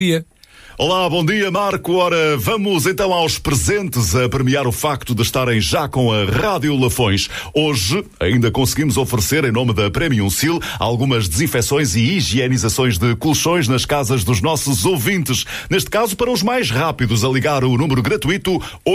dia. Olá, bom dia, Marco. Ora, vamos então aos presentes a premiar o facto de estarem já com a Rádio Lafões. Hoje ainda conseguimos oferecer, em nome da Premium Seal, algumas desinfecções e higienizações de colchões nas casas dos nossos ouvintes. Neste caso, para os mais rápidos, a ligar o número gratuito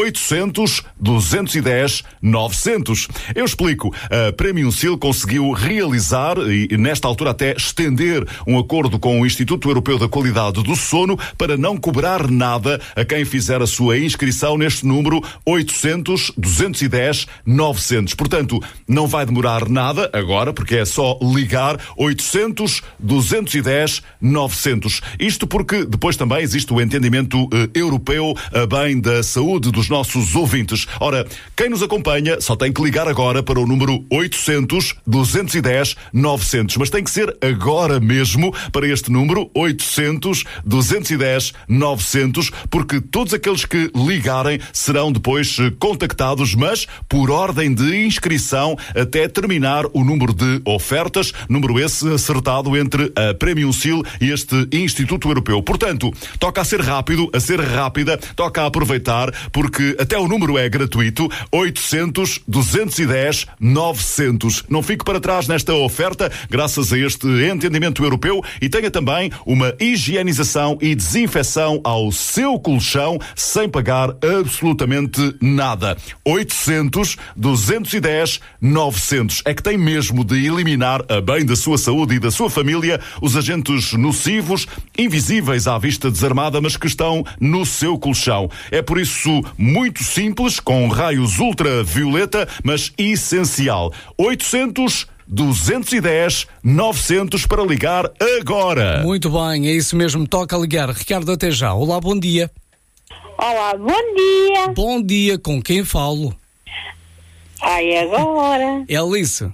800-210-900. Eu explico. A Premium Seal conseguiu realizar e, nesta altura, até estender um acordo com o Instituto Europeu da Qualidade do Sono para não cobrar nada a quem fizer a sua inscrição neste número 800-210-900. Portanto, não vai demorar nada agora, porque é só ligar 800-210-900. Isto porque depois também existe o entendimento europeu a bem da saúde dos nossos ouvintes. Ora, quem nos acompanha só tem que ligar agora para o número 800-210-900. Mas tem que ser agora mesmo para este número 800-210-900, porque todos aqueles que ligarem serão depois contactados, mas por ordem de inscrição até terminar o número de ofertas, número esse acertado entre a Premium Seal e este Instituto Europeu. Portanto, toca a ser rápido, a ser rápida, toca a aproveitar, porque até o número é gratuito, 800-210-900. Não fique para trás nesta oferta, graças a este entendimento europeu, e tenha também uma higienização e desinfecção ao seu colchão sem pagar absolutamente nada. 800-210-900. É que tem mesmo de eliminar, a bem da sua saúde e da sua família, os agentes nocivos, invisíveis à vista desarmada, mas que estão no seu colchão. É por isso muito simples, com raios ultravioleta, mas essencial. 800-210-900 para ligar agora. Muito bem, é isso mesmo, toca ligar. Ricardo, até já. Olá, bom dia. Olá, bom dia. Bom dia, com quem falo? Ai, agora? É Alice.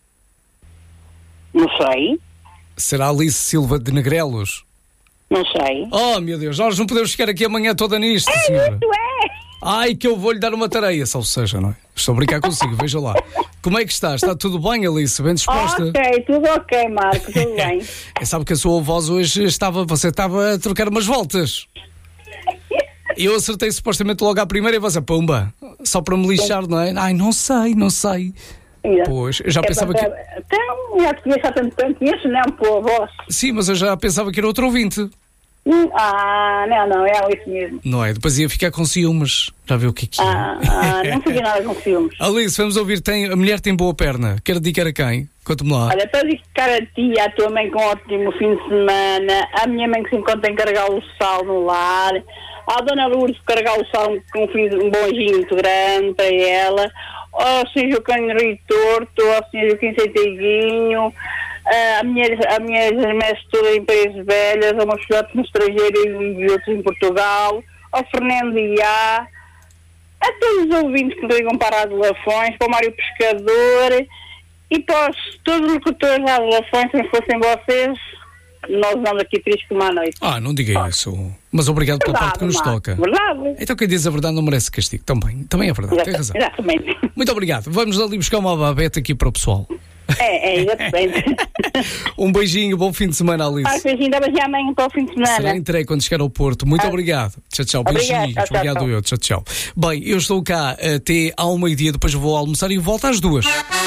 Não sei. Será Alice Silva de Negrelos? Não sei. Oh, meu Deus, nós não podemos ficar aqui amanhã toda nisto, senhora. Isso é. Ai, que eu vou-lhe dar uma tareia, salvo seja, não é? Estou a brincar consigo, veja lá. Como é que está? Está tudo bem, Alice? Bem disposta? Ok, tudo ok, Marco, tudo bem. Sabe que a sua voz hoje você estava a trocar umas voltas. Eu acertei supostamente logo à primeira e você, pumba, só para me lixar, não é? Ai, não sei. Pois, eu já pensava que... Então, já te conheço há tanto tempo, conheço não, pô, a voz. Sim, mas eu já pensava que era outro ouvinte. Não, é isso mesmo. Não é? Depois ia ficar com ciúmes. Já viu o que é? Não fazia nada com filmes. Alice, vamos ouvir, a mulher tem boa perna. Quer dedicar a quem? Conte-me lá. Olha, para dedicar a ti e à tua mãe com um ótimo fim de semana, à minha mãe que se encontra em Carregal o Sal no lar, à dona Lourdes de Carregal o Sal com um beijinho muito grande para ela, ao Sr. Joaquim Rio Torto, ao Sr. Joaquim Seiteguinho, a minha irmãs todas em Países Velhas, a meus filhotes no estrangeiro e outros em Portugal, ao Fernando Iá, a todos os ouvintes que ligam para a Rádio Lafões, para o Mário Pescador e para todos os locutores da Rádio Lafões, se não fossem vocês, nós vamos aqui tristes como à noite. Não diga isso. Mas obrigado pela parte que nos toca. Verdade. Então quem diz a verdade não merece castigo. Também é verdade, tem razão. Exatamente. Muito obrigado. Vamos ali buscar uma babete aqui para o pessoal. Exatamente. Um beijinho, bom fim de semana, Alice. Beijinho, dá beijinho amanhã para o fim de semana. Será entregue quando chegar ao Porto. Muito obrigado. Tchau. Beijinhos. Obrigado eu. Tchau. Bem, eu estou cá até ao meio-dia, depois vou almoçar e volto às 2h.